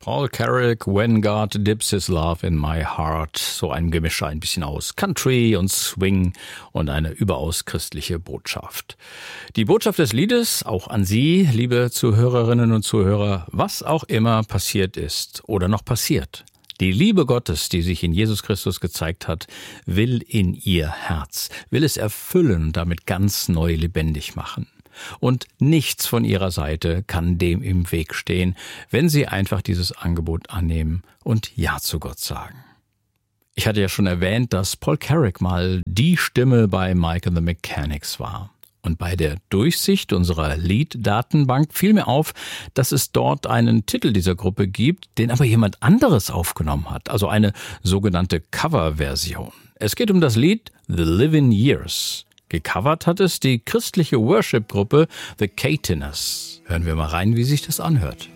Paul Carrack, When God Dips His Love in My Heart. So ein Gemisch, ein bisschen aus Country und Swing und eine überaus christliche Botschaft. Die Botschaft des Liedes, auch an Sie, liebe Zuhörerinnen und Zuhörer, was auch immer passiert ist oder noch passiert. Die Liebe Gottes, die sich in Jesus Christus gezeigt hat, will in Ihr Herz, will es erfüllen, damit ganz neu lebendig machen. Und nichts von Ihrer Seite kann dem im Weg stehen, wenn Sie einfach dieses Angebot annehmen und Ja zu Gott sagen. Ich hatte ja schon erwähnt, dass Paul Carrack mal die Stimme bei Mike and the Mechanics war. Und bei der Durchsicht unserer Lieddatenbank fiel mir auf, dass es dort einen Titel dieser Gruppe gibt, den aber jemand anderes aufgenommen hat, also eine sogenannte Coverversion. Es geht um das Lied The Living Years. Gecovert hat es die christliche Worship-Gruppe The Caterers. Hören wir mal rein, wie sich das anhört.